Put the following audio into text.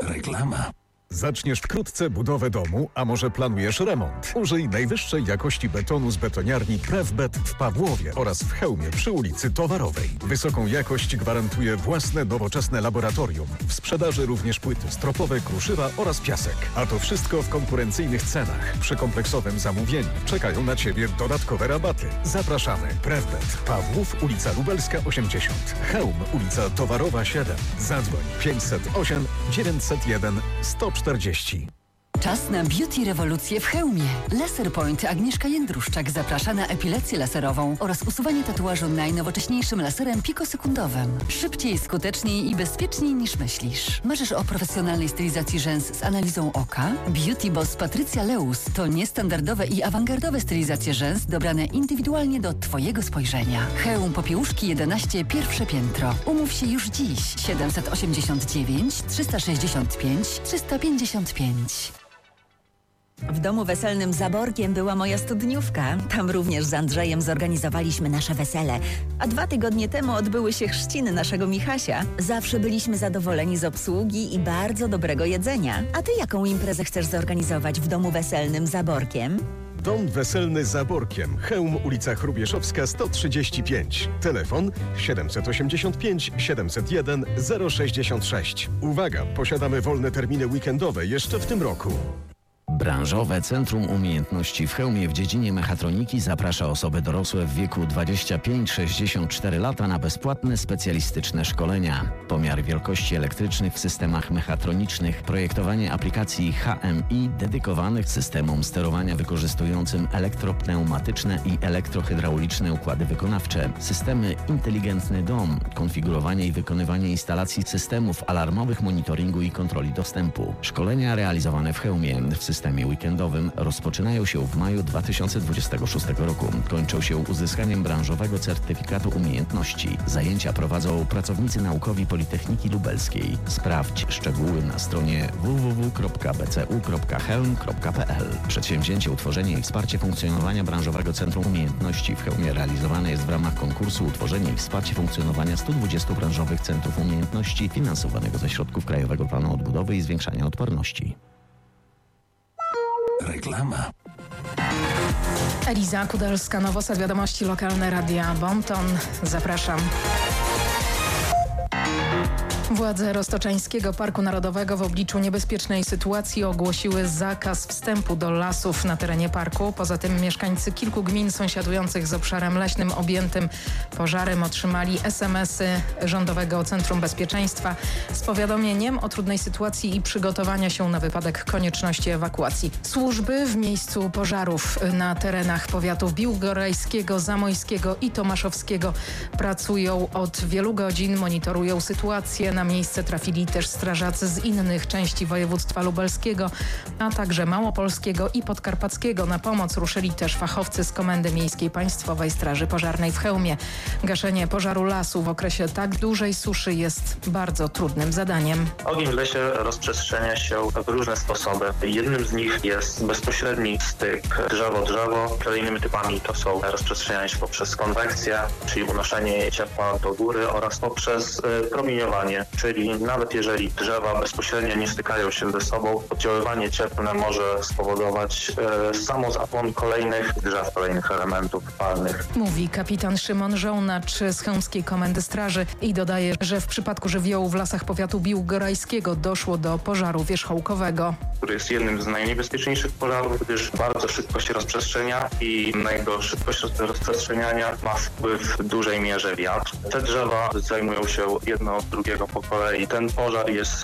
Reklama. Zaczniesz wkrótce budowę domu, a może planujesz remont? Użyj najwyższej jakości betonu z betoniarni Prefbet w Pawłowie oraz w Chełmie przy ulicy Towarowej. Wysoką jakość gwarantuje własne nowoczesne laboratorium. W sprzedaży również płyty stropowe, kruszywa oraz piasek. A to wszystko w konkurencyjnych cenach. Przy kompleksowym zamówieniu czekają na Ciebie dodatkowe rabaty. Zapraszamy. Prefbet. Pawłów, ulica Lubelska 80. Chełm, ulica Towarowa 7. Zadzwoń 508 901 140. Czas na beauty rewolucję w Chełmie. Laser Point Agnieszka Jędruszczak zaprasza na epilepsję laserową oraz usuwanie tatuażu najnowocześniejszym laserem pikosekundowym. Szybciej, skuteczniej i bezpieczniej niż myślisz. Marzysz o profesjonalnej stylizacji rzęs z analizą oka? Beauty Boss Patrycja Leus to niestandardowe i awangardowe stylizacje rzęs dobrane indywidualnie do Twojego spojrzenia. Chełm Popiełuszki 11, pierwsze piętro. Umów się już dziś. 789 365 355. W domu weselnym Zaborkiem była moja studniówka. Tam również z Andrzejem zorganizowaliśmy nasze wesele. A 2 tygodnie temu odbyły się chrzciny naszego Michasia. Zawsze byliśmy zadowoleni z obsługi i bardzo dobrego jedzenia. A ty jaką imprezę chcesz zorganizować w domu weselnym Zaborkiem? Dom weselny Zaborkiem. Chełm, ulica Chrubieszowska 135. Telefon 785 701 066. Uwaga, posiadamy wolne terminy weekendowe jeszcze w tym roku. Branżowe Centrum Umiejętności w Chełmie w dziedzinie mechatroniki zaprasza osoby dorosłe w wieku 25-64 lata na bezpłatne specjalistyczne szkolenia. Pomiar wielkości elektrycznych w systemach mechatronicznych, projektowanie aplikacji HMI dedykowanych systemom sterowania wykorzystującym elektropneumatyczne i elektrohydrauliczne układy wykonawcze, systemy inteligentny dom, konfigurowanie i wykonywanie instalacji systemów alarmowych, monitoringu i kontroli dostępu. Szkolenia realizowane w Chełmie w systemie weekendowym rozpoczynają się w maju 2026 roku. Kończą się uzyskaniem branżowego certyfikatu umiejętności. Zajęcia prowadzą pracownicy naukowi Politechniki Lubelskiej. Sprawdź szczegóły na stronie www.bcu.chełm.pl. Przedsięwzięcie, utworzenie i wsparcie funkcjonowania branżowego Centrum Umiejętności w Chełmie realizowane jest w ramach konkursu Utworzenie i wsparcie funkcjonowania 120 branżowych centrów umiejętności finansowanego ze środków Krajowego Planu Odbudowy i Zwiększania Odporności. Reklama. Eliza Kudelska, Nowoset, wiadomości lokalne Radia Bonton. Zapraszam. Władze Roztoczańskiego Parku Narodowego w obliczu niebezpiecznej sytuacji ogłosiły zakaz wstępu do lasów na terenie parku. Poza tym mieszkańcy kilku gmin sąsiadujących z obszarem leśnym objętym pożarem otrzymali SMS-y Rządowego Centrum Bezpieczeństwa z powiadomieniem o trudnej sytuacji i przygotowania się na wypadek konieczności ewakuacji. Służby w miejscu pożarów na terenach powiatów biłgorajskiego, zamojskiego i tomaszowskiego pracują od wielu godzin, monitorują sytuację. Na miejsce trafili też strażacy z innych części województwa lubelskiego, a także małopolskiego i podkarpackiego. Na pomoc ruszyli też fachowcy z Komendy Miejskiej Państwowej Straży Pożarnej w Chełmie. Gaszenie pożaru lasu w okresie tak dużej suszy jest bardzo trudnym zadaniem. Ogień w lesie rozprzestrzenia się w różne sposoby. Jednym z nich jest bezpośredni styk drzewo-drzewo. Kolejnymi typami to są rozprzestrzenianie się poprzez konwekcję, czyli unoszenie ciepła do góry, oraz poprzez promieniowanie, czyli nawet jeżeli drzewa bezpośrednio nie stykają się ze sobą, oddziaływanie cieplne może spowodować samozapłon kolejnych drzew, kolejnych elementów palnych. Mówi kapitan Szymon Żołnacz z Chełmskiej Komendy Straży i dodaje, że w przypadku żywiołu w lasach powiatu biłgorajskiego doszło do pożaru wierzchołkowego, który jest jednym z najniebezpieczniejszych pożarów, gdyż bardzo szybko się rozprzestrzenia i na jego szybkość rozprzestrzeniania ma wpływ w dużej mierze wiatr. Te drzewa zajmują się jedno od drugiego po kolei. Ten pożar jest